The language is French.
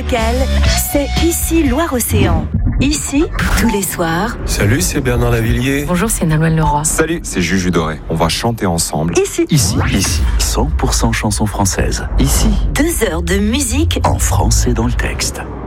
locale, c'est Ici Loire-Océan. Ici, tous les soirs. Salut, c'est Bernard Lavillier. Bonjour, c'est Nolwenn Leroy. Salut, c'est Juju Doré. On va chanter ensemble. Ici. 100% chansons françaises. Ici. 2 heures de musique en français dans le texte.